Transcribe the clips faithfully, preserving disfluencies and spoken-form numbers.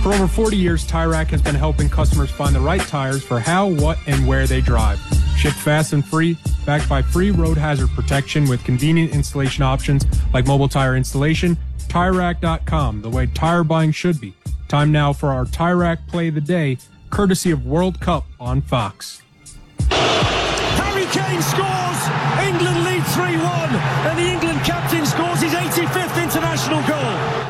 For over forty years, Tire Rack has been helping customers find the right tires for how, what, and where they drive. Shipped fast and free, backed by free road hazard protection with convenient installation options like mobile tire installation. Tire Rack dot com, the way tire buying should be. Time now for our Tire Rack Play of the Day, courtesy of World Cup on Fox. Harry Kane scores! England lead three one, and the England captain scores his eighty-fifth international goal.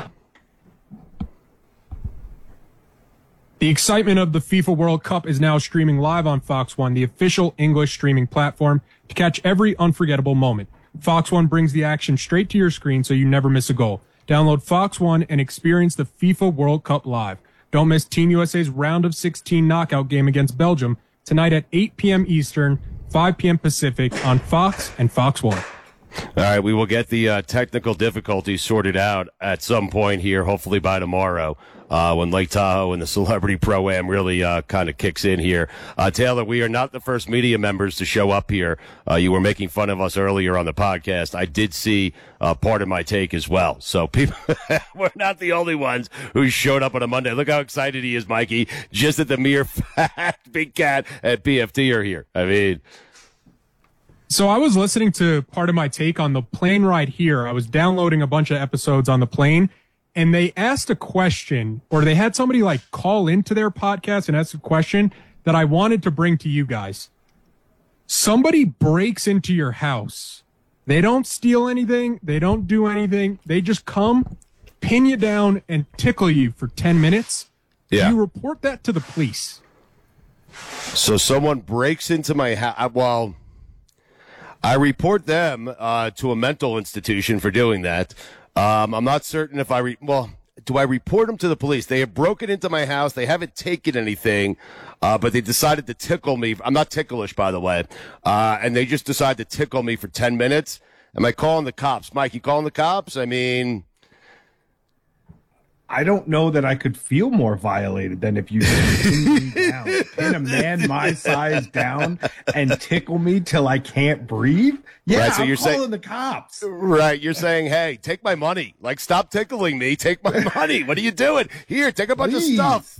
The excitement of the FIFA World Cup is now streaming live on Fox One, the official English streaming platform, to catch every unforgettable moment. Fox One brings the action straight to your screen so you never miss a goal. Download Fox One and experience the FIFA World Cup live. Don't miss Team U S A's round of sixteen knockout game against Belgium tonight at eight p.m. Eastern, five p.m. Pacific on Fox and Fox One. All right, we will get the uh, technical difficulties sorted out at some point here, hopefully by tomorrow, uh, when Lake Tahoe and the Celebrity Pro-Am really uh, kind of kicks in here. Uh, Taylor, we are not the first media members to show up here. Uh, you were making fun of us earlier on the podcast. I did see uh, part of my take as well. So people, we're not the only ones who showed up on a Monday. Look how excited he is, Mikey, just at the mere fact Big Cat and P F T are here. I mean... So I was listening to part of my take on the plane ride here. I was downloading a bunch of episodes on the plane, and they asked a question, or they had somebody like call into their podcast and ask a question that I wanted to bring to you guys. Somebody breaks into your house. They don't steal anything. They don't do anything. They just come, pin you down, and tickle you for ten minutes. Yeah. You report that to the police. So someone breaks into my house. Well... I report them uh, to a mental institution for doing that. Um, I'm not certain if I re- – well, do I report them to the police? They have broken into my house. They haven't taken anything, uh, but they decided to tickle me. I'm not ticklish, by the way. Uh, and they just decided to tickle me for ten minutes. Am I calling the cops? Mike, you calling the cops? I mean – I don't know that I could feel more violated than if you pin me down. Pin a man my size down and tickle me till I can't breathe? Yeah, right, so I'm you're calling saying, the cops. Right, you're saying, hey, take my money. Like, stop tickling me. Take my money. What are you doing? Here, take a bunch Please. of stuff.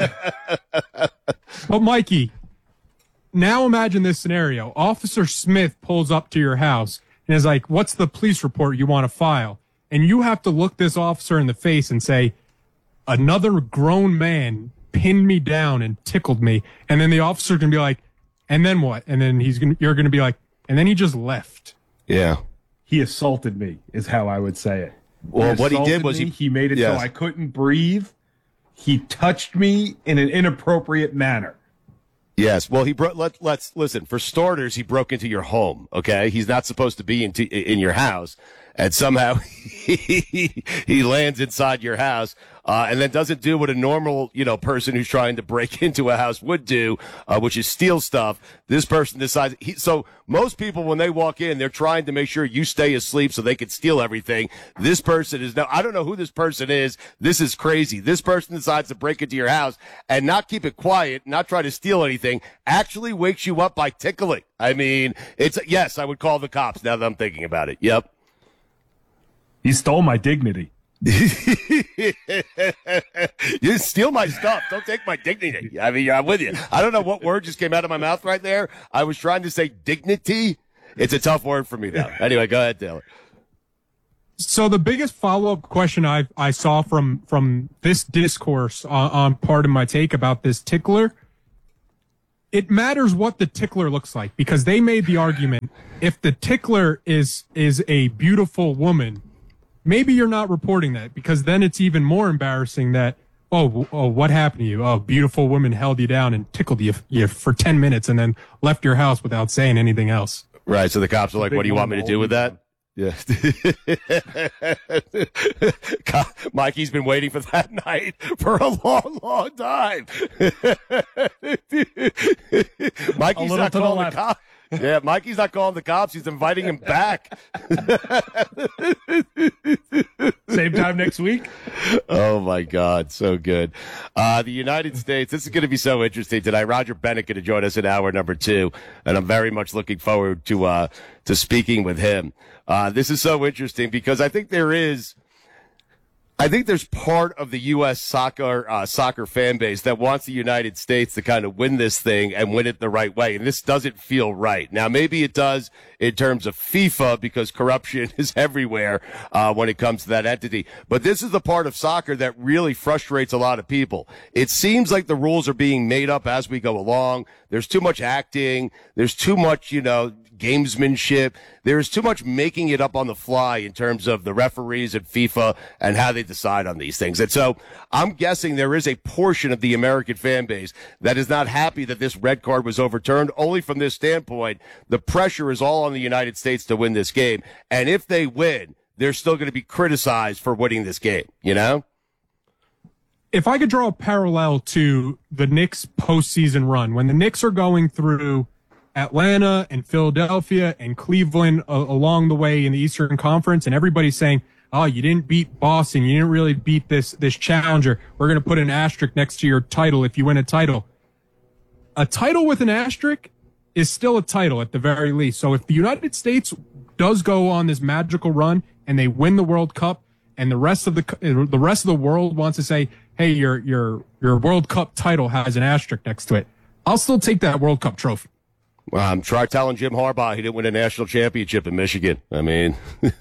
But, Mikey, now imagine this scenario. Officer Smith pulls up to your house and is like, what's the police report you want to file? And you have to look this officer in the face and say, another grown man pinned me down and tickled me. And then the officer can be like, and then what? And then he's gonna, you're going to be like, and then he just left. Yeah. He assaulted me is how I would say it. Well, what he did was me. he, he made it yes. so I couldn't breathe. He touched me in an inappropriate manner. Yes. Well, he broke. Let, let's listen. For starters, he broke into your home. Okay, he's not supposed to be in in your house, and somehow he he lands inside your house, uh, and then doesn't do what a normal you know person who's trying to break into a house would do, uh, which is steal stuff. This person decides. He, so most people, when they walk in, they're trying to make sure you stay asleep so they can steal everything. This person is now. I don't know who this person is. This is crazy. This person decides to break into your house and not keep it quiet, not try to steal anything. Actually wakes you up by tickling. I mean, it's yes, I would call the cops now that I'm thinking about it. Yep. He stole my dignity. You steal my stuff. Don't take my dignity. I mean, I'm with you. I don't know what word just came out of my mouth right there. I was trying to say dignity. It's a tough word for me now. Anyway, go ahead, Taylor. So the biggest follow-up question I I saw from from this discourse on, on part of my take about this tickler, it matters what the tickler looks like, because they made the argument if the tickler is is a beautiful woman, maybe you're not reporting that, because then it's even more embarrassing that, oh, oh what happened to you? Oh, beautiful woman held you down and tickled you, you for ten minutes and then left your house without saying anything else. Right, so the cops are like, what do you want me to do with that? Yeah. Mikey's been waiting for that night for a long, long time. Mikey's not calling the cops. Yeah, Mikey's not calling the cops. He's inviting him back. Same time next week. Oh, my God. So good. Uh, the United States, this is going to be so interesting tonight. Roger Bennett going to join us in hour number two, and I'm very much looking forward to uh, to speaking with him. Uh, this is so interesting because I think there is I think there's part of the U S soccer uh, soccer fan base that wants the United States to kind of win this thing and win it the right way. And this doesn't feel right. Now, maybe it does in terms of FIFA because corruption is everywhere uh, when it comes to that entity. But this is the part of soccer that really frustrates a lot of people. It seems like the rules are being made up as we go along. There's too much acting. There's too much, you know, gamesmanship. There's too much making it up on the fly in terms of the referees and FIFA and how they decide on these things. And so I'm guessing there is a portion of the American fan base that is not happy that this red card was overturned. Only from this standpoint, the pressure is all on the United States to win this game. And if they win, they're still going to be criticized for winning this game, you know? If I could draw a parallel to the Knicks postseason run, when the Knicks are going through Atlanta and Philadelphia and Cleveland uh, along the way in the Eastern Conference, and everybody's saying, oh, you didn't beat Boston. You didn't really beat this, this challenger. We're going to put an asterisk next to your title if you win a title. A title with an asterisk is still a title at the very least. So if the United States does go on this magical run and they win the World Cup and the rest of the, the rest of the world wants to say, hey, your, your, your World Cup title has an asterisk next to it, I'll still take that World Cup trophy. Well, I'm try telling Jim Harbaugh he didn't win a national championship in Michigan. I mean,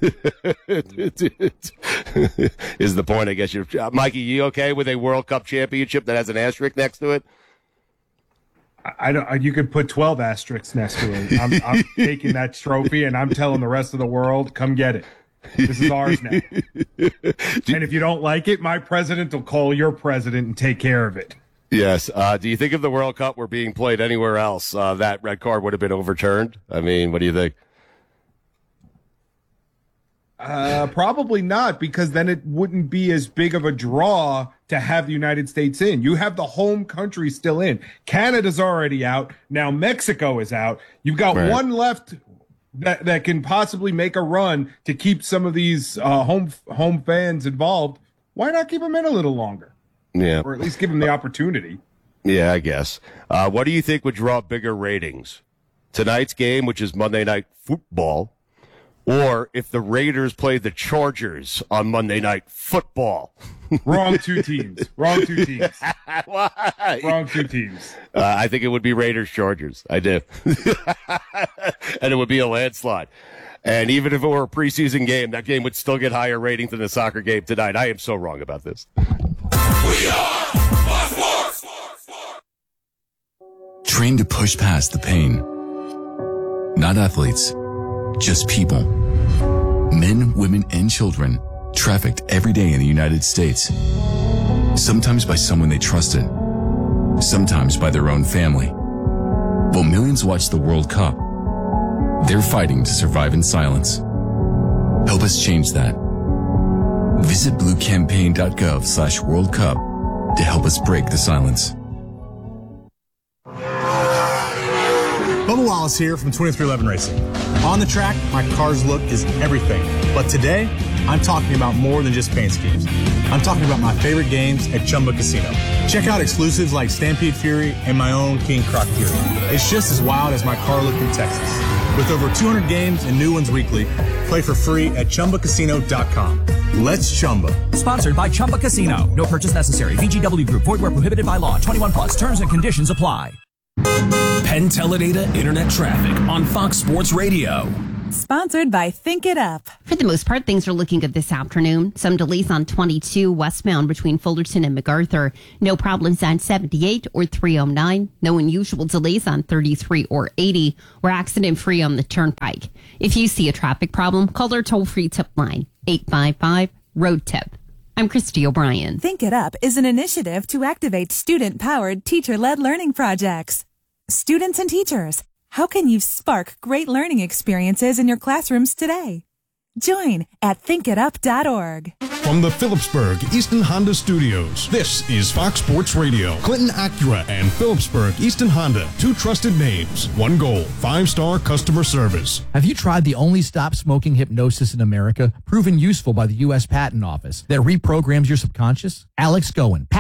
is the point, I guess. You're, uh, Mikey, you okay with a World Cup championship that has an asterisk next to it? I don't. You could put twelve asterisks next to it. I'm, I'm taking that trophy, and I'm telling the rest of the world, come get it. This is ours now. And if you don't like it, my president will call your president and take care of it. Yes. Uh, do you think if the World Cup were being played anywhere else, uh, that red card would have been overturned? I mean, what do you think? Uh, probably not, because then it wouldn't be as big of a draw to have the United States in. You have the home country still in. Canada's already out. Now Mexico is out. You've got Right. one left that, that can possibly make a run to keep some of these uh, home home fans involved. Why not keep them in a little longer? Yeah. Or at least give them the opportunity. Yeah, I guess. Uh, what do you think would draw bigger ratings? Tonight's game, which is Monday Night Football, or if the Raiders play the Chargers on Monday Night Football? Wrong two teams. Wrong two teams. Why? Wrong two teams. Uh, I think it would be Raiders Chargers. I do. And it would be a landslide. And even if it were a preseason game, that game would still get higher ratings than the soccer game tonight. I am so wrong about this. We are Fox Sports. Trained to push past the pain. Not athletes, just people. Men, women, and children trafficked every day in the United States. Sometimes by someone they trusted. Sometimes by their own family. While millions watch the World Cup, they're fighting to survive in silence. Help us change that. Visit bluecampaign.gov slash World Cup to help us break the silence. Bubba Wallace here from twenty-three eleven Racing. On the track, my car's look is everything. But today, I'm talking about more than just paint schemes. I'm talking about my favorite games at Chumba Casino. Check out exclusives like Stampede Fury and my own King Croc Fury. It's just as wild as my car look in Texas. With over two hundred games and new ones weekly, play for free at chumba casino dot com. Let's Chumba. Sponsored by Chumba Casino. No purchase necessary. V G W Group. Void where prohibited by law. twenty-one plus. Terms and conditions apply. Penn Teledata Internet Traffic on Fox Sports Radio. Sponsored by Think It Up. For the most part, things are looking good this afternoon. Some delays on twenty-two westbound between Fullerton and MacArthur. No problems on seventy-eight or three oh nine. No unusual delays on thirty-three or eighty. We're accident free on the Turnpike. If you see a traffic problem, call our toll-free tip line, eight five five, road tip. I'm Christy O'Brien. Think It Up is an initiative to activate student-powered, teacher-led learning projects. Students and teachers, how can you spark great learning experiences in your classrooms today? Join at think it up dot org. From the Phillipsburg Easton Honda Studios, this is Fox Sports Radio. Clinton Acura and Phillipsburg Easton Honda, two trusted names, one goal, five-star customer service. Have you tried the only stop smoking hypnosis in America, proven useful by the U S Patent Office, that reprograms your subconscious? Alex Goen, patent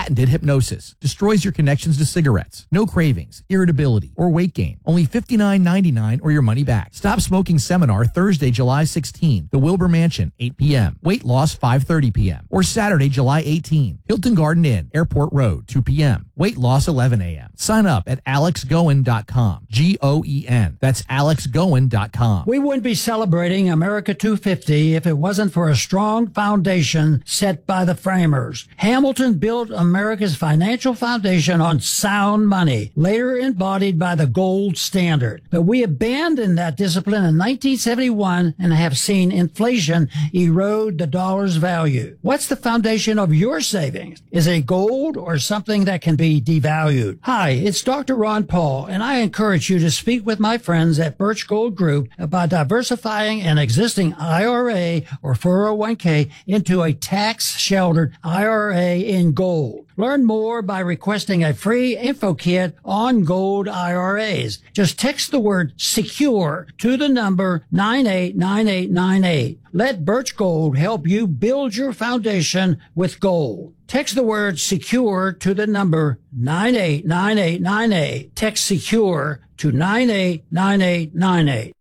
Patented hypnosis. Destroys your connections to cigarettes. No cravings, irritability, or weight gain. Only fifty-nine ninety-nine or your money back. Stop Smoking Seminar Thursday, July sixteenth. The Wilbur Mansion, eight p.m. Weight loss, five thirty p.m. Or Saturday, July eighteenth. Hilton Garden Inn, Airport Road, two p.m. Weight loss, eleven a.m. Sign up at alex goen dot com. G O E N. That's alex goen dot com. We wouldn't be celebrating America two fifty if it wasn't for a strong foundation set by the framers. Hamilton built America's financial foundation on sound money, later embodied by the gold standard. But we abandoned that discipline in nineteen seventy-one and have seen inflation erode the dollar's value. What's the foundation of your savings? Is it gold or something that can be devalued? Hi, it's Doctor Ron Paul, and I encourage you to speak with my friends at Birch Gold Group about diversifying an existing I R A or four oh one k into a tax-sheltered I R A in gold. Learn more by requesting a free info kit on gold I R As. Just text the word SECURE to the number nine eight nine eight nine eight. Let Birch Gold help you build your foundation with gold. Text the word SECURE to the number nine eight nine eight nine eight. Text SECURE to nine eight nine eight nine eight.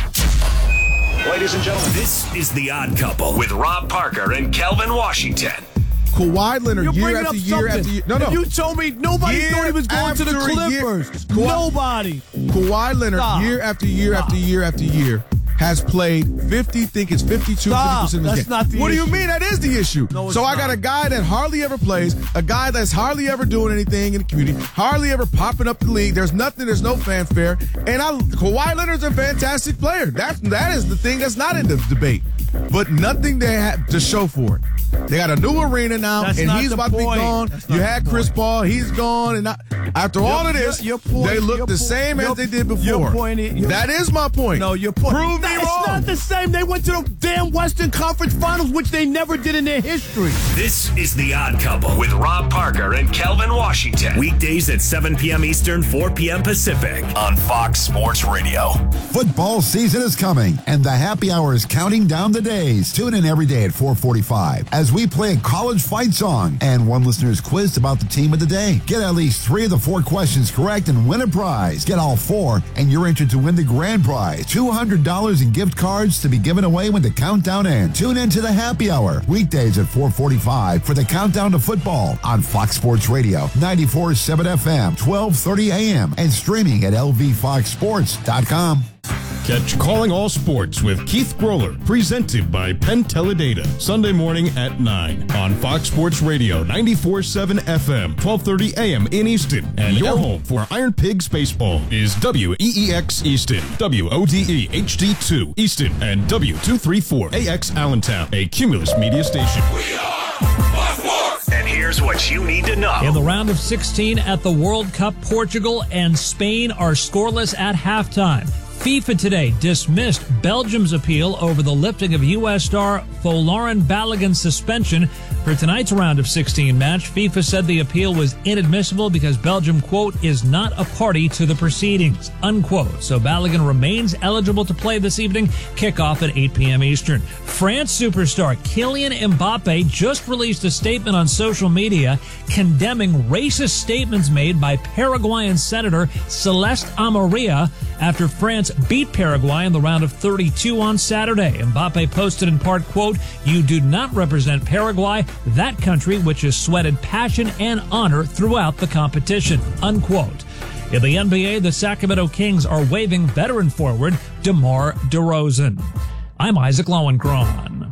Ladies and gentlemen, this is The Odd Couple with Rob Parker and Kelvin Washington. Kawhi Leonard, You're year bringing after up year something. after year. No, no. And you told me nobody Year thought he was going to the after year. Clippers. Kawhi- Nobody. Kawhi Leonard, Stop. year after year Stop. after year after year, has played fifty, think it's fifty-two, Stop. fifty percent of the That's game. not the What do issue. you mean? That is the issue. No, it's so I not. got a guy that hardly ever plays, a guy that's hardly ever doing anything in the community, hardly ever popping up the league. There's nothing, there's no fanfare. And I, Kawhi Leonard's a fantastic player. That, that is the thing that's not in the debate. But nothing they have to show for it. They got a new arena now, That's and not he's the about to be point. gone. That's not You the had Chris point. Paul, he's gone, and I, after all Your- of this, your- your point- they look your the po- same your- as they did before. your point is- your- that is my point. No, your point. Prove No, me it's wrong. not the same. They went to the damn Western Conference Finals, which they never did in their history. This is The Odd Couple with Rob Parker and Kelvin Washington. Weekdays at seven p.m. Eastern, four p.m. Pacific on Fox Sports Radio. Football season is coming, and the happy hour is counting down the days. Tune in every day at four forty-five as we play a college fight song and one listener's quiz about the team of the day. Get at least three of the four questions correct and win a prize. Get all four, and you're entered to win the grand prize, two hundred dollars in gift cards to be given away when the countdown ends. Tune in to the happy hour, weekdays at four forty-five for the countdown to football on Fox Sports Radio, ninety-four point seven F M, twelve thirty A M, and streaming at L V fox sports dot com. Catch Calling All Sports with Keith Groller, presented by Penn Teledata, Sunday morning at nine on Fox Sports Radio, ninety-four point seven F M, twelve thirty A M in Easton. And your home for Iron Pigs Baseball is W E E X Easton, W O D E H D two Easton, and W two thirty-four A X Allentown, a Cumulus media station. We are Sports. And here's what you need to know. In the round of sixteen at the World Cup, Portugal and Spain are scoreless at halftime. FIFA today dismissed Belgium's appeal over the lifting of U S star Folarin Balogun's suspension for tonight's round of sixteen match. FIFA said the appeal was inadmissible because Belgium, quote, is not a party to the proceedings, unquote. So Balogun remains eligible to play this evening, kickoff at eight p.m. Eastern. France superstar Kylian Mbappe just released a statement on social media condemning racist statements made by Paraguayan Senator Celeste Amarilla after France beat Paraguay in the round of thirty-two on Saturday. Mbappe posted in part, quote, "You do not represent Paraguay, that country which has sweated passion and honor throughout the competition," unquote. In the N B A, the Sacramento Kings are waving veteran forward DeMar DeRozan. I'm Isaac Lowenkron.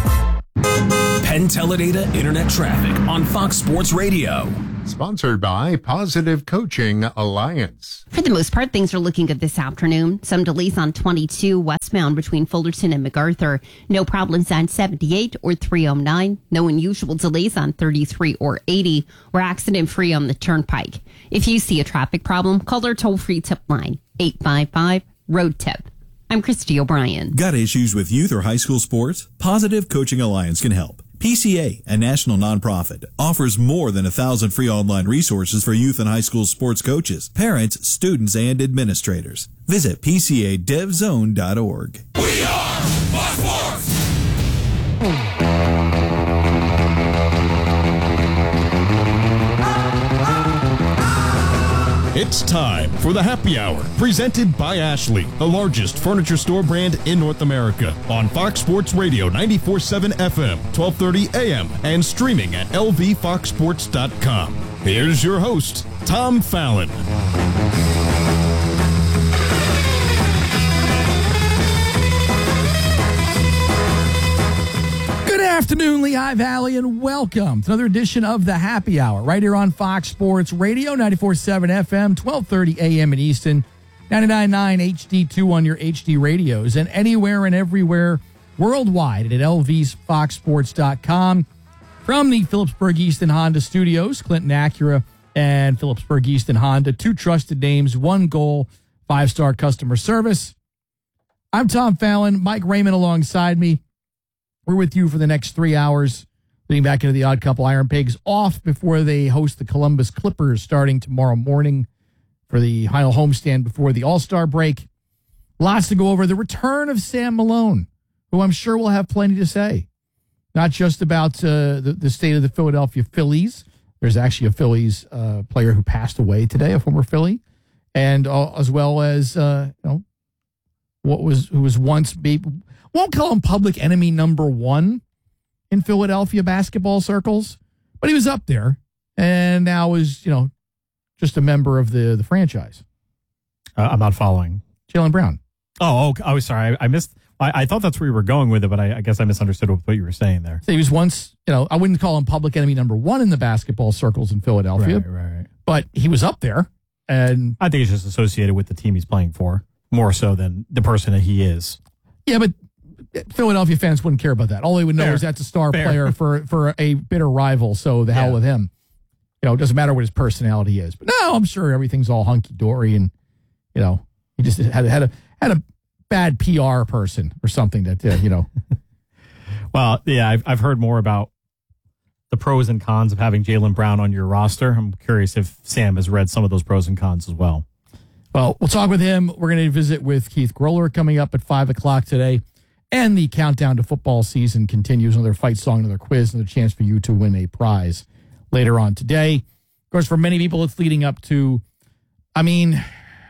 Penn Teledata Internet Traffic on Fox Sports Radio. Sponsored by Positive Coaching Alliance. For the most part, things are looking good this afternoon. Some delays on twenty-two westbound between Fullerton and MacArthur. No problems on seventy-eight or three oh nine. No unusual delays on thirty-three or eighty. We're accident-free on the Turnpike. If you see a traffic problem, call our toll-free tip line, eight five five, road tip. I'm Christy O'Brien. Got issues with youth or high school sports? Positive Coaching Alliance can help. P C A, a national nonprofit, offers more than a thousand free online resources for youth and high school sports coaches, parents, students, and administrators. Visit P C A dev zone dot org. We are Fox Sports. It's time for the Happy Hour, presented by Ashley, the largest furniture store brand in North America, on Fox Sports Radio ninety-four point seven F M, twelve thirty A M, and streaming at L V fox sports dot com. Here's your host, Tom Fallon. Good afternoon, Lehigh Valley, and welcome to another edition of the Happy Hour right here on Fox Sports Radio, ninety-four point seven F M, twelve thirty A M in Easton, ninety-nine point nine H D two on your H D radios, and anywhere and everywhere worldwide at L V fox sports dot com. From the Phillipsburg Easton Honda Studios, Clinton Acura and Phillipsburg Easton Honda, two trusted names, one goal, five-star customer service. I'm Tom Fallon, Mike Raymond alongside me. We're with you for the next three hours, leading back into the Odd Couple. Iron Pigs off before they host the Columbus Clippers starting tomorrow morning for the final homestand before the All-Star break. Lots to go over. The return of Sam Malone, who I'm sure will have plenty to say. Not just about uh, the, the state of the Philadelphia Phillies. There's actually a Phillies uh, player who passed away today, a former Philly, and uh, as well as uh, you know what was who was once maybe, won't call him public enemy number one in Philadelphia basketball circles, but he was up there, and now is you know just a member of the the franchise. Uh, I'm not following. Jaylen Brown. Oh, okay. Oh, sorry, I, I missed. I, I thought that's where you were going with it, but I, I guess I misunderstood what you were saying there. So he was once, you know, I wouldn't call him public enemy number one in the basketball circles in Philadelphia. Right, right, right. But he was up there. And I think it's just associated with the team he's playing for, more so than the person that he is. Yeah, but Philadelphia fans wouldn't care about that. All they would know Fair. is that's a star Fair. player for, for a bitter rival, so the hell Yeah. with him. You know, it doesn't matter what his personality is. But no, I'm sure everything's all hunky-dory, and, you know, he just had, had a had a bad P R person or something that, uh, you know. Well, yeah, I've, I've heard more about the pros and cons of having Jaylen Brown on your roster. I'm curious if Sam has read some of those pros and cons as well. Well, we'll talk with him. We're going to visit with Keith Groller coming up at five o'clock today. And the countdown to football season continues. Another fight song, another quiz, another chance for you to win a prize later on today. Of course, for many people, it's leading up to, I mean...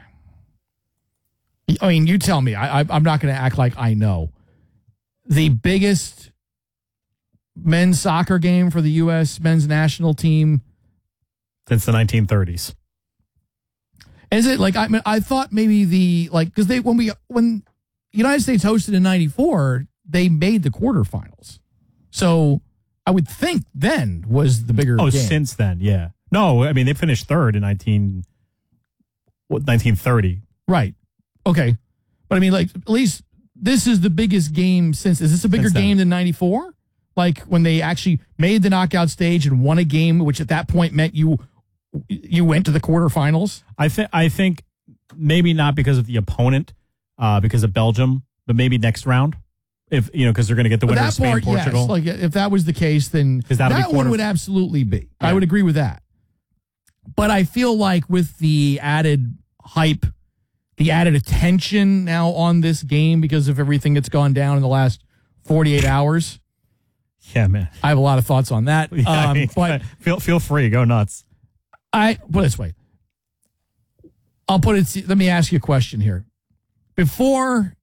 I mean, you tell me. I, I, I'm not going to act like I know. The biggest men's soccer game for the U S men's national team since the nineteen thirties. Is it like I mean? I thought maybe the like because they when we when the United States hosted in ninety-four, they made the quarterfinals. So I would think then was the bigger. Oh, game. Since then, yeah. No, I mean they finished third in nineteen what nineteen thirty. Right. Okay, but I mean, like, at least this is the biggest game since. Is this a bigger Since then. game than ninety-four? Like when they actually made the knockout stage and won a game, which at that point meant you you went to the quarterfinals. I think I think maybe not because of the opponent, uh, because of Belgium, but maybe next round, if you know, because they're going to get the But winner of that Spain, part, Portugal. yes. Like if that was the case, then that'll be that one quarter- would absolutely be. I Yeah. would agree with that. But I feel like with the added hype, the added attention now on this game because of everything that's gone down in the last forty-eight hours. Yeah, man. I have a lot of thoughts on that. Yeah, I um, mean, but feel feel free, go nuts. I put it this way. I'll put it. Let me ask you a question here. Before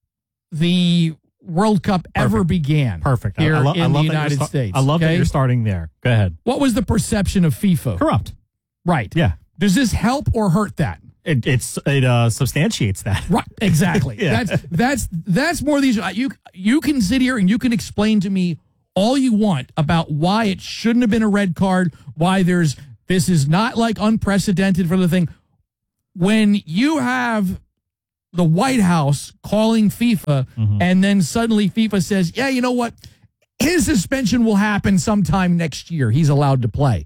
the World Cup ever began, Perfect. I- here I, lo- I in love the that you're United sta- States, I love that okay? you're starting there. Go ahead. What was the perception of FIFA? Corrupt. Right. Yeah. Does this help or hurt that? It it's it uh, substantiates that. Right. Exactly. Yeah. That's that's that's more these. You you can sit here and you can explain to me all you want about why it shouldn't have been a red card. Why there's this is not like unprecedented for the thing. When you have the White House calling FIFA, Mm-hmm. and then suddenly FIFA says, "Yeah, you know what? His suspension will happen sometime next year. He's allowed to play."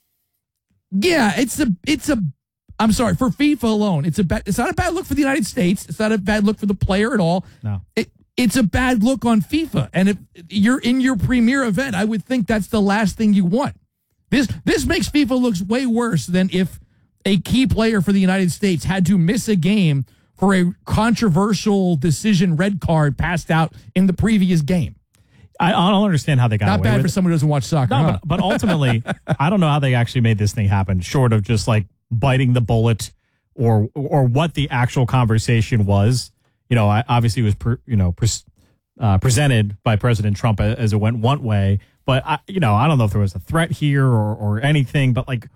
Yeah, it's a it's a. I'm sorry, for FIFA alone, it's a bad, it's not a bad look for the United States. It's not a bad look for the player at all. No. It, it's a bad look on FIFA. And if you're in your premier event, I would think that's the last thing you want. This this makes FIFA looks way worse than if a key player for the United States had to miss a game for a controversial decision red card passed out in the previous game. I, I don't understand how they got Not away bad with for it. someone who doesn't watch soccer. No, huh? but, but ultimately, I don't know how they actually made this thing happen, short of just like biting the bullet or or what the actual conversation was. You know, I, obviously it was pre, you know pre, uh, presented by President Trump as it went one way, but I, you know, I don't know if there was a threat here or or anything, but like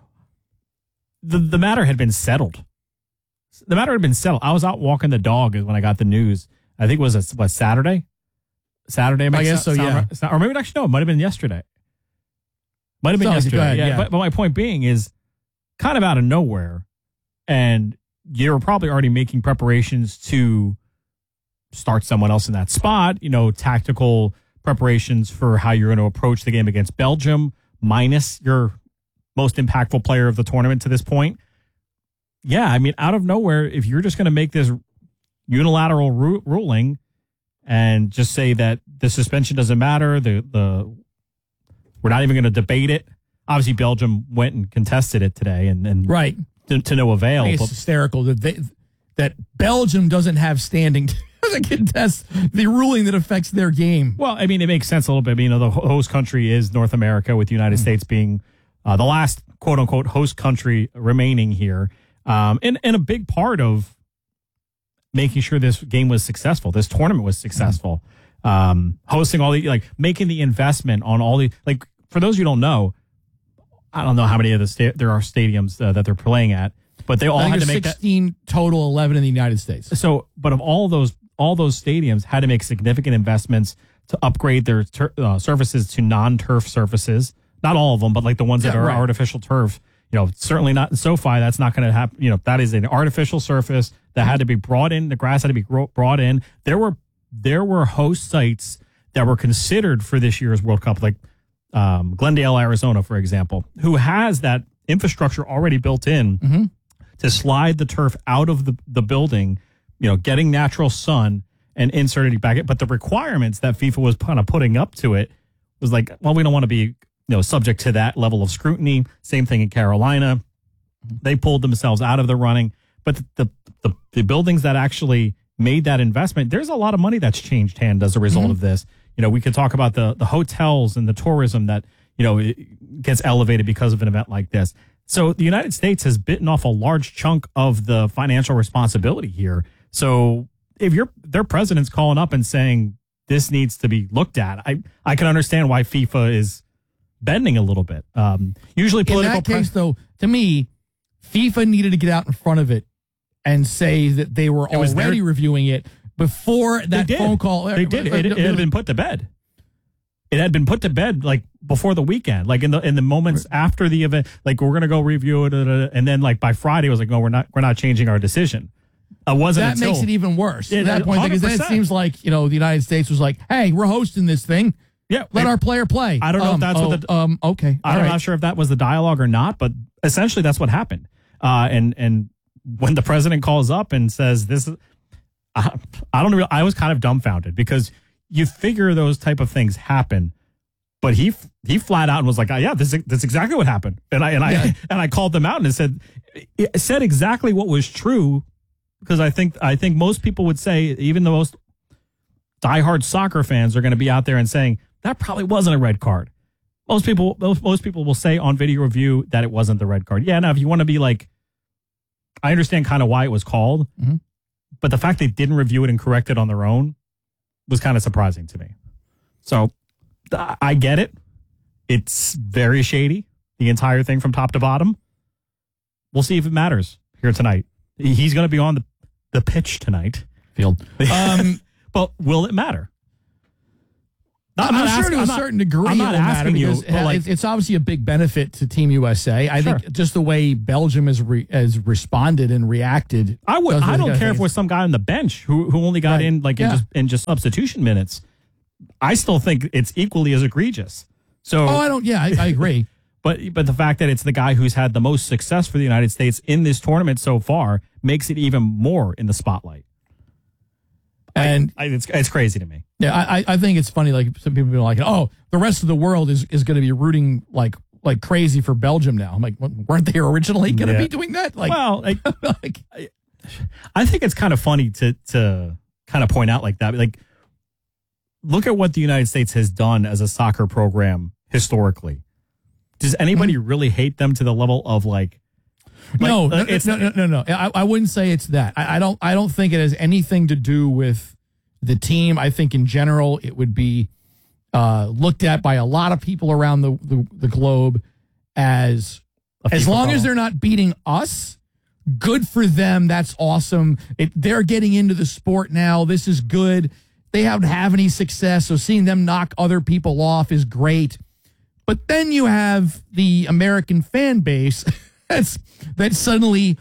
the the matter had been settled. The matter had been settled. I was out walking the dog when I got the news. I think it was a, what, Saturday. Saturday, I guess so. Yeah, right? Or maybe actually no, it might have been yesterday. Might have been Sounds yesterday. good, yeah, yeah. But, but my point being is, kind of out of nowhere, and you were probably already making preparations to start someone else in that spot, you know, tactical preparations for how you're going to approach the game against Belgium, minus your most impactful player of the tournament to this point. Yeah, I mean, out of nowhere, if you're just going to make this unilateral ru- ruling and just say that the suspension doesn't matter, the the we're not even going to debate it. Obviously, Belgium went and contested it today, and, and right to, to no avail. I think it's but, hysterical that they, that Belgium doesn't have standing to contest the ruling that affects their game. Well, I mean, it makes sense a little bit. I mean, you know, the host country is North America, with the United mm. States being uh, the last quote unquote host country remaining here. Um, and, and a big part of making sure this game was successful, this tournament was successful, mm. um, hosting all the, like, making the investment on all the, like, for those who don't know, I don't know how many of the sta- there are stadiums uh, that they're playing at, but they all had to make sixteen that, total, eleven in the United States. So, but of all those, all those stadiums had to make significant investments to upgrade their tur- uh, surfaces to non-turf surfaces. Not all of them, but like the ones yeah, that are right. artificial turf. You know, certainly not in SoFi. That's not going to happen. You know, that is an artificial surface that had to be brought in. The grass had to be brought in. There were there were host sites that were considered for this year's World Cup, like um, Glendale, Arizona, for example, who has that infrastructure already built in mm-hmm. to slide the turf out of the, the building, you know, getting natural sun and inserting it back in. But the requirements that FIFA was kind of putting up to it was like, well, we don't want to be, you know, subject to that level of scrutiny. Same thing in Carolina. They pulled themselves out of the running. But the, the, the, the buildings that actually made that investment, there's a lot of money that's changed hand as a result mm-hmm. of this. You know, we could talk about the, the hotels and the tourism that, you know, it gets elevated because of an event like this. So the United States has bitten off a large chunk of the financial responsibility here. So if you're, their president's calling up and saying this needs to be looked at, I, I can understand why FIFA is bending a little bit. Um, usually political. In that case, though, to me, FIFA needed to get out in front of it and say that they were it was already their, reviewing it before that phone call. They did. It, it had been put to bed. It had been put to bed like before the weekend, like in the in the moments after the event. Like, we're gonna go review it, and then like by Friday, it was like, no, we're not we're not changing our decision. It wasn't. That until, makes it even worse. It, at that point, because then it seems like, you know, the United States was like, hey, we're hosting this thing. Yeah, let it, our player play. I don't know um, if that's oh, what the um okay. I'm right. not sure if that was the dialogue or not, but essentially that's what happened. Uh, and and when the president calls up and says this, uh, I don't know. I was kind of dumbfounded, because you figure those type of things happen, but he he flat out and was like, oh, yeah, this is that's exactly what happened. And I and I yeah. and I called them out and said it said exactly what was true, because I think I think most people would say, even the most diehard soccer fans are going to be out there and saying that probably wasn't a red card. Most people, most, most people will say on video review that it wasn't the red card. Yeah, now if you want to be like, I understand kind of why it was called, mm-hmm. but the fact they didn't review it and correct it on their own was kind of surprising to me. So I get it. It's very shady, the entire thing from top to bottom. We'll see if it matters here tonight. He's going to be on the, the pitch tonight. Field. Um, but will it matter? I'm, I'm sure asking, to a certain not, degree I'm not it will matter, you, because like, it's obviously a big benefit to Team U S A. I sure. think just the way Belgium has re, has responded and reacted. I would. I don't care if it was some guy on the bench who who only got right. in like yeah. in, just, in just substitution minutes. I still think it's equally as egregious. So, oh, I don't. Yeah, I, I agree. but but the fact that it's the guy who's had the most success for the United States in this tournament so far makes it even more in the spotlight. And I, I, it's it's crazy to me. Yeah, I I think it's funny. Like, some people are like, "Oh, the rest of the world is, is going to be rooting like like crazy for Belgium now." I'm like, weren't they originally going to yeah. be doing that? Like, well, like, like I, I think it's kind of funny to to kind of point out like that. Like, look at what the United States has done as a soccer program historically. Does anybody mm-hmm. really hate them to the level of like no, no, it's no, no, no, no. I, I wouldn't say it's that. I, I don't. I don't think it has anything to do with the team. I think in general it would be uh, looked at by a lot of people around the the, the globe as as long problem. as they're not beating us. Good for them. That's awesome. It, they're getting into the sport now. This is good. They haven't have any success, so seeing them knock other people off is great. But then you have the American fan base that's that's suddenly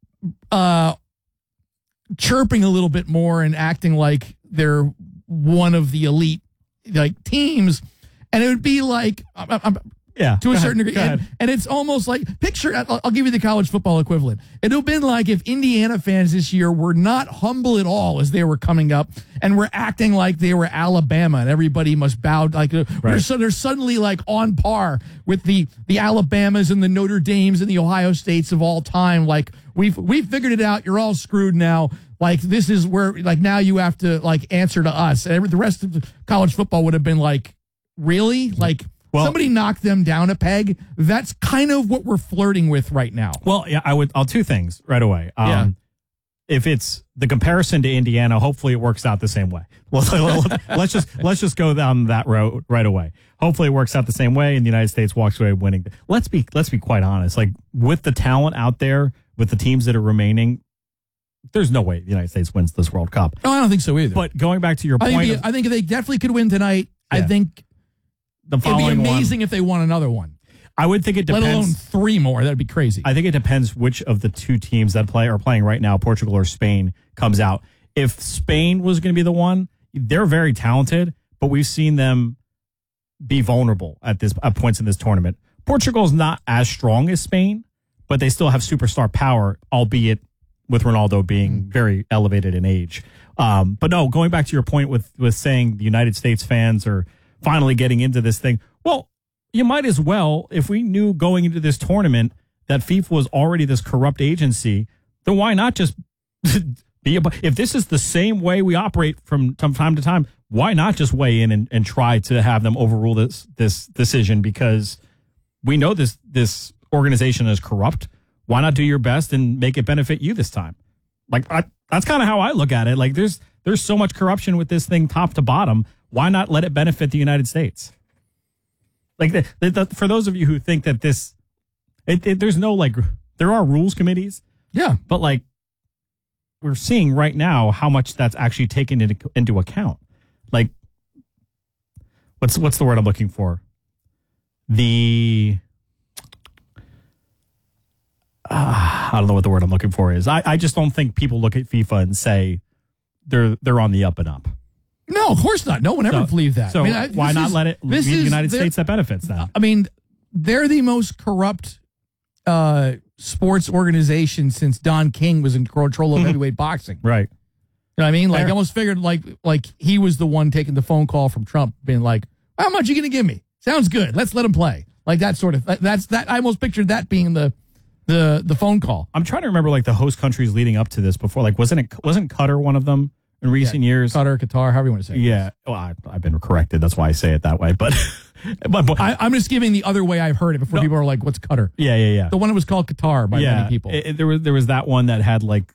uh, chirping a little bit more and acting like they're one of the elite like teams, and it would be like I'm, I'm, yeah, to a ahead, certain degree, and, and it's almost like picture. I'll, I'll give you the college football equivalent. It'd have been like if Indiana fans this year were not humble at all as they were coming up, and were acting like they were Alabama, and everybody must bow. Like right. they're, so they're suddenly like on par with the the Alabamas and the Notre Dames and the Ohio States of all time. Like we've we've figured it out. You're all screwed now. Like this is where like now you have to like answer to us. And the rest of the college football would have been like, really, like. Well, somebody knocked them down a peg. That's kind of what we're flirting with right now. Well, yeah, I would. I'll two things right away. Um, yeah. If it's the comparison to Indiana, hopefully it works out the same way. Well, let's just let's just go down that road right away. Hopefully it works out the same way, and the United States walks away winning. Let's be let's be quite honest. Like with the talent out there, with the teams that are remaining, there's no way the United States wins this World Cup. No, I don't think so either. But going back to your I point, think, of, I think they definitely could win tonight. Yeah. I think. The following It'd be amazing one, if they won another one. I would think it depends. Let alone three more. That'd be crazy. I think it depends which of the two teams that play are playing right now, Portugal or Spain, comes out. If Spain was going to be the one, they're very talented, but we've seen them be vulnerable at this at points in this tournament. Portugal's not as strong as Spain, but they still have superstar power, albeit with Ronaldo being very elevated in age. Um, but no, going back to your point with with saying the United States fans are finally getting into this thing. Well, you might as well, if we knew going into this tournament that FIFA was already this corrupt agency, then why not just be a, if this is the same way we operate from time to time, why not just weigh in and, and try to have them overrule this this decision? Because we know this this organization is corrupt. Why not do your best and make it benefit you this time? Like I, that's kind of how I look at it. Like there's there's so much corruption with this thing top to bottom. Why not let it benefit the United States? Like the, the, the, for those of you who think that this, it, it, there's no like, there are rules committees. Yeah. But like, we're seeing right now how much that's actually taken into, into account. Like, what's what's the word I'm looking for? The, uh, I don't know what the word I'm looking for is. I, I just don't think people look at FIFA and say they're they're on the up and up. No, of course not. No one ever so, believed that. So I mean, I, why not is, let it be the United States that benefits them? I mean, they're the most corrupt uh, sports organization since Don King was in control of heavyweight boxing. Right. You know what I mean? Like, Fair. I almost figured like like he was the one taking the phone call from Trump, being like, "How much are you going to give me? Sounds good. Let's let him play." Like that sort of. That's that. I almost pictured that being the the the phone call. I'm trying to remember like the host countries leading up to this before. Like, wasn't it wasn't Qatar one of them? In recent yeah, years, Qatar, Qatar, however you want to say it. Yeah, well, I, I've been corrected. That's why I say it that way. But, but, but I, I'm just giving the other way I've heard it before. No, people are like, "What's Qatar?" Yeah, yeah, yeah. The one that was called Qatar by yeah, many people. It, it, there was there was that one that had like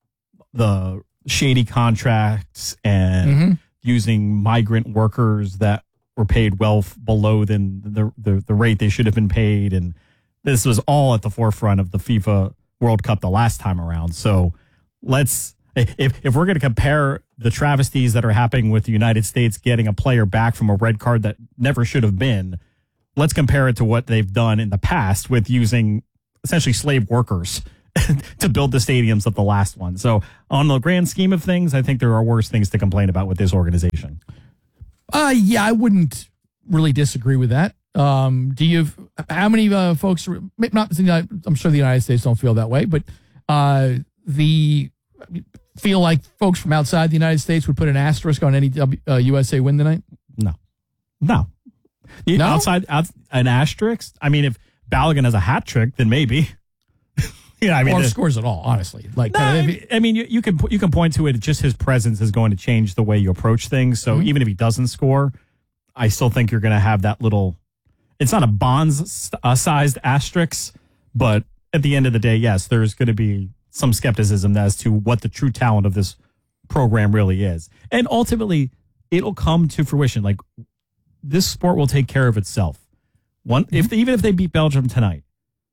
the shady contracts and mm-hmm. using migrant workers that were paid well f- below than the, the the rate they should have been paid, and this was all at the forefront of the FIFA World Cup the last time around. So let's. If if we're going to compare the travesties that are happening with the United States getting a player back from a red card that never should have been, let's compare it to what they've done in the past with using essentially slave workers to build the stadiums of the last one. So on the grand scheme of things, I think there are worse things to complain about with this organization. Uh, yeah, I wouldn't really disagree with that. Um, do you, how many uh, folks, not, I'm sure the United States don't feel that way, but uh, the, feel like folks from outside the United States would put an asterisk on any uh, U S A win tonight? No. No. You, no? Outside out, an asterisk? I mean, if Balogun has a hat trick, then maybe. yeah, I mean, or the, scores at all, honestly. Like, no, uh, I, I mean, you, you can you can point to it. Just his presence is going to change the way you approach things. So mm-hmm. even if he doesn't score, I still think you're going to have that little. It's not a Bonds uh, sized asterisk, but at the end of the day, yes, there's going to be some skepticism as to what the true talent of this program really is. And ultimately, it'll come to fruition. Like, this sport will take care of itself. One, if they, even if they beat Belgium tonight,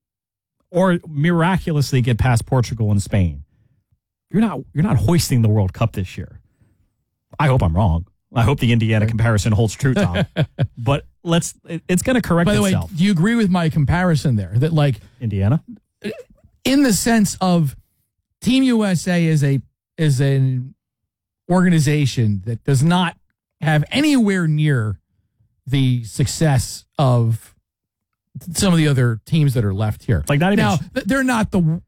or miraculously get past Portugal and Spain, you're not you're not hoisting the World Cup this year. I hope I'm wrong. I hope the Indiana comparison holds true, Tom. But let's it, it's going to correct By the itself. way, do you agree with my comparison there? That, like, Indiana, in the sense of Team U S A is a is an organization that does not have anywhere near the success of some of the other teams that are left here. Like, not even now, they're not the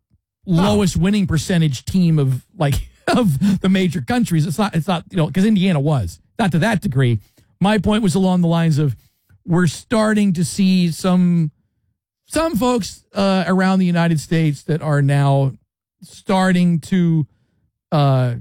lowest winning percentage team of like of the major countries. It's not. It's not. You know, because Indiana was not to that degree. My point was along the lines of we're starting to see some some folks uh, around the United States that are now starting to, uh,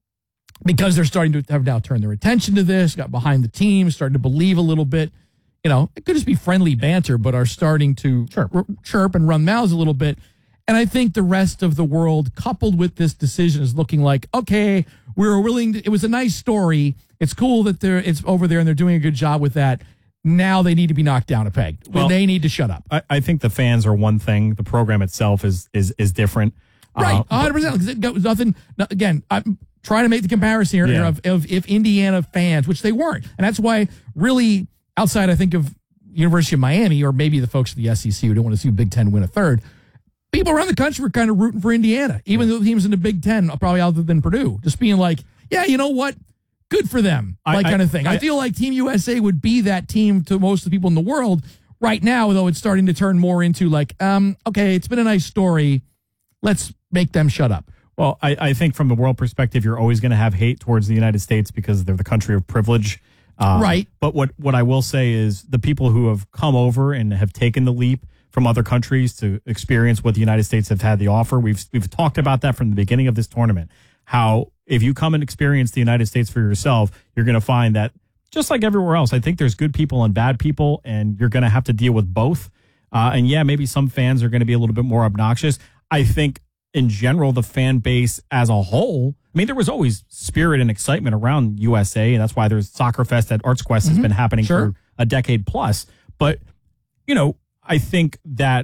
because they're starting to have now turned their attention to this, got behind the team, starting to believe a little bit. You know, it could just be friendly banter, but are starting to chirp, chirp and run mouths a little bit. And I think the rest of the world, coupled with this decision, is looking like, okay, we were willing to, it was a nice story. It's cool that they're it's over there and they're doing a good job with that. Now they need to be knocked down a peg. Well, they need to shut up. I, I think the fans are one thing. The program itself is is is different. Right, Uh, one hundred percent. Because it goes nothing. no- Again, I'm trying to make the comparison here Yeah. of, of if Indiana fans, which they weren't, and that's why really outside, I think of University of Miami or maybe the folks at the S E C who don't want to see Big Ten win a third. People around the country were kind of rooting for Indiana, even though the teams in the Big Ten, probably other than Purdue, just being like, yeah, you know what? Good for them, I- like I- kind of thing. I, I- feel like Team U S A would be that team to most of the people in the world right now, though it's starting to turn more into like, um, okay, it's been a nice story. Let's make them shut up. Well, I, I think from the world perspective, you're always going to have hate towards the United States because they're the country of privilege. Uh, Right. But what, what I will say is the people who have come over and have taken the leap from other countries to experience what the United States have had to offer. We've we've talked about that from the beginning of this tournament. How if you come and experience the United States for yourself, you're going to find that just like everywhere else, I think there's good people and bad people, and you're going to have to deal with both. Uh, and yeah, maybe some fans are going to be a little bit more obnoxious. I think in general, the fan base as a whole, I mean, there was always spirit and excitement around U S A, and that's why there's Soccer Fest at Arts Quest has Mhm. been happening Sure. for a decade plus. But, you know, I think that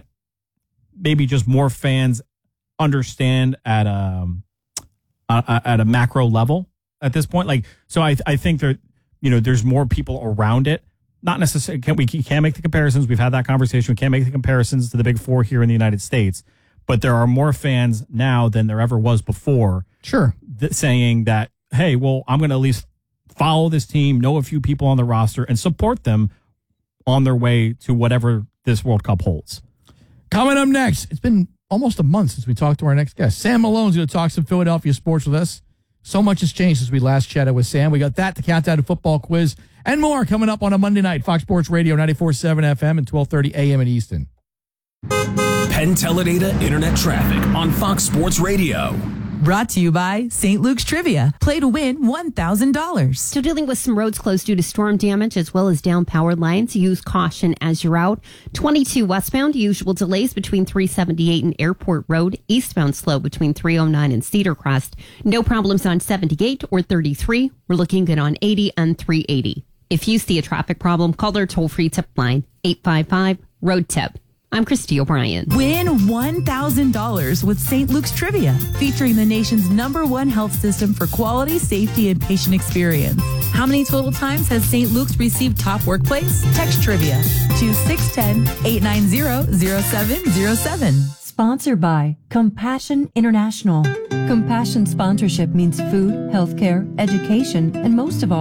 maybe just more fans understand at a, a at a macro level at this point. Like, so I I think there, you know, there's more people around it. Not necessarily, can, we can't make the comparisons. We've had that conversation. We can't make the comparisons to the Big Four here in the United States. But there are more fans now than there ever was before. Sure. That saying that, hey, well, I'm going to at least follow this team, know a few people on the roster, and support them on their way to whatever this World Cup holds. Coming up next, it's been almost a month since we talked to our next guest. Sam Malone's going to talk some Philadelphia sports with us. So much has changed since we last chatted with Sam. We got that, the Countdown to Football quiz, and more coming up on a Monday night. Fox Sports Radio, ninety-four point seven F M and twelve thirty A M in Easton. Penn Teledata Internet Traffic on Fox Sports Radio. Brought to you by Saint Luke's Trivia. Play to win one thousand dollars. So dealing with some roads closed due to storm damage as well as down power lines. Use caution as you're out. twenty-two westbound, usual delays between three seventy-eight and Airport Road. Eastbound slow between three oh nine and Cedar Crest. No problems on seventy-eight or thirty-three. We're looking good on eighty and three eighty. If you see a traffic problem, call their toll-free tip line, eight five five, road tip. I'm Christy O'Brien. Win one thousand dollars with Saint Luke's Trivia, featuring the nation's number one health system for quality, safety, and patient experience. How many total times has Saint Luke's received top workplace? Text Trivia to six one zero, eight nine zero, zero seven zero seven. Sponsored by Compassion International. Compassion sponsorship means food, healthcare, education, and most of all,